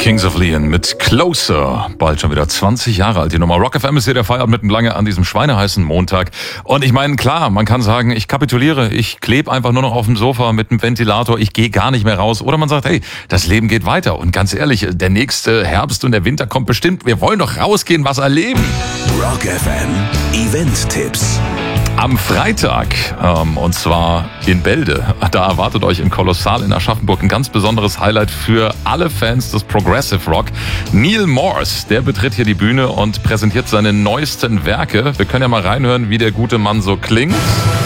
Kings of Leon mit Closer. Bald schon wieder 20 Jahre alt. Die Nummer Rock FM ist hier der Feierabend mitten lange an diesem schweineheißen Montag. Und ich meine, klar, man kann sagen, ich kapituliere. Ich klebe einfach nur noch auf dem Sofa mit dem Ventilator. Ich gehe gar nicht mehr raus. Oder man sagt, hey, das Leben geht weiter. Und ganz ehrlich, der nächste Herbst und der Winter kommt bestimmt. Wir wollen doch rausgehen, was erleben. Rock FM Event-Tipps. Am Freitag, und zwar in Bälde, da erwartet euch im Kolossal in Aschaffenburg ein ganz besonderes Highlight für alle Fans des Progressive Rock. Neil Morse, der betritt hier die Bühne und präsentiert seine neuesten Werke. Wir können ja mal reinhören, wie der gute Mann so klingt.